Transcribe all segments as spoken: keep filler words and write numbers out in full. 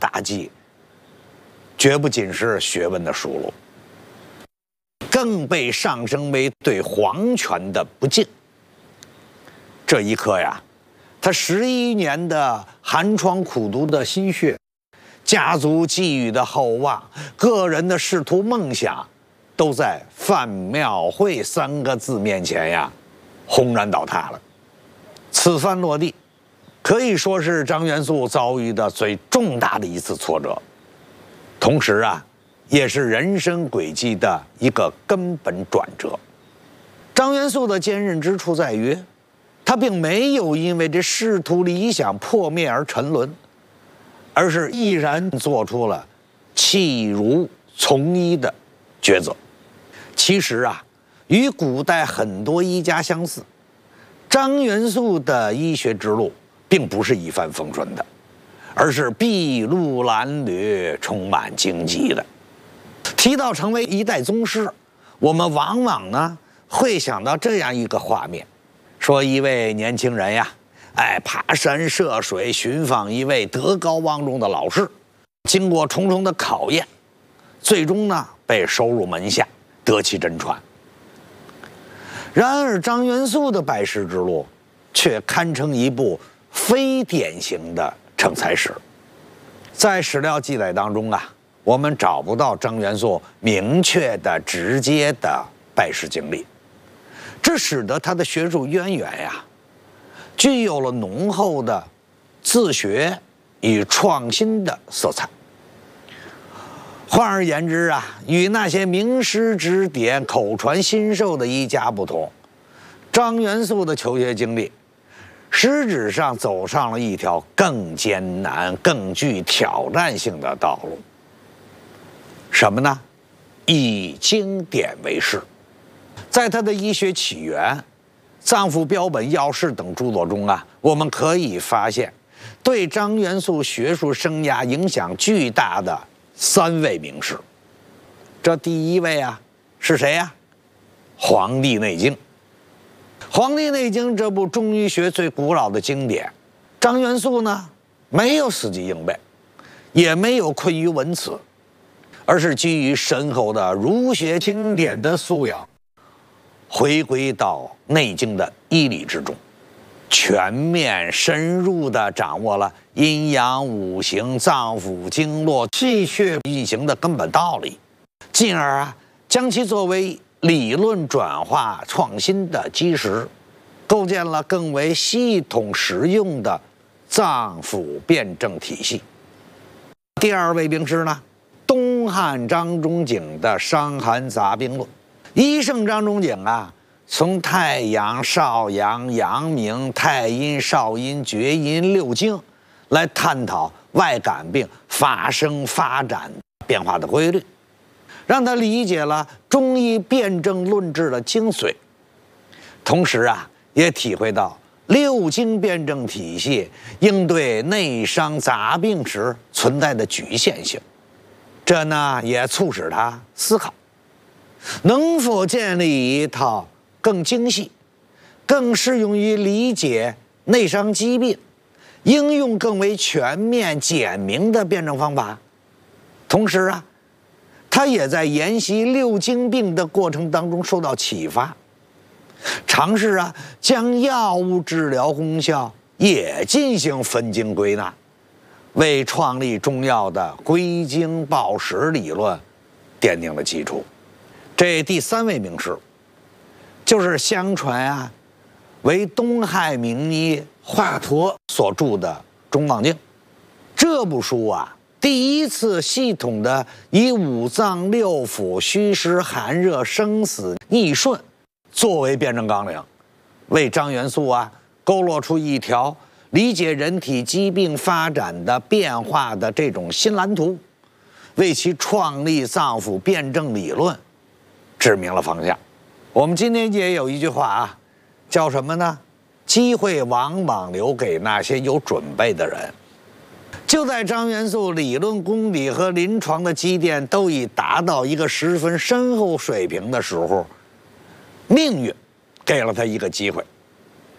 大计，绝不仅是学问的输入，更被上升为对皇权的不敬。这一刻呀，他十一年的寒窗苦读的心血，家族寄予的厚望，个人的仕途梦想，都在范庙会三个字面前呀，轰然倒塌了。此番落地，可以说是张元素遭遇的最重大的一次挫折，同时啊，也是人生轨迹的一个根本转折。张元素的坚韧之处在于，他并没有因为这仕途理想破灭而沉沦，而是毅然做出了弃儒从医的抉择。其实啊，与古代很多医家相似，张元素的医学之路并不是一帆风顺的，而是筚路蓝缕，充满荆棘的。提到成为一代宗师，我们往往呢会想到这样一个画面，说一位年轻人呀，哎，爬山涉水寻访一位德高望重的老师，经过重重的考验，最终呢被收入门下，得其真传。然而张元素的拜师之路却堪称一部非典型的成才史。在史料记载当中啊，我们找不到张元素明确的直接的拜师经历，这使得他的学术渊源呀，具有了浓厚的自学与创新的色彩。换而言之啊，与那些名师指点、口传心授的医家不同，张元素的求学经历实质上走上了一条更艰难、更具挑战性的道路。什么呢？以经典为师。在他的医学起源、脏腑标本要事等著作中啊，我们可以发现，对张元素学术生涯影响巨大的三位名士。这第一位啊，是谁呀？《黄帝内经》。《黄帝内经》这部中医学最古老的经典，张元素呢，没有死记硬背，也没有困于文辞，而是基于深厚的儒学经典的素养，回归到《内经》的医理之中，全面深入地掌握了阴阳五行、脏腑经络、气血运行的根本道理，进而啊，将其作为理论转化创新的基石，构建了更为系统实用的脏腑辩证体系。第二位名师呢，东汉张仲景的《伤寒杂病论》。医圣张仲景啊，从太阳、少阳、阳明、太阴、少阴、厥阴六经来探讨外感病发生发展变化的规律，让他理解了中医辩证论治的精髓，同时啊，也体会到六经辩证体系应对内伤杂病时存在的局限性。这呢，也促使他思考，能否建立一套更精细、更适用于理解内伤疾病、应用更为全面简明的辩证方法。同时啊，他也在研习六经病的过程当中受到启发，尝试啊将药物治疗功效也进行分经归纳，为创立中药的归经报时理论奠定了基础。这第三位名师，就是相传啊为东汉名医华佗所著的《中望经》。这部书啊，第一次系统的以五脏六腑、虚实寒热、生死逆顺作为辩证纲领，为张元素啊勾勒出一条理解人体疾病发展的变化的这种新蓝图，为其创立脏腑辩证理论指明了方向。我们今天也有一句话啊，叫什么呢？机会往往留给那些有准备的人。就在张元素理论功底和临床的积淀都已达到一个十分深厚水平的时候，命运给了他一个机会，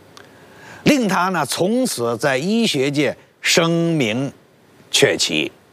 令他呢从此在医学界声名鹊起，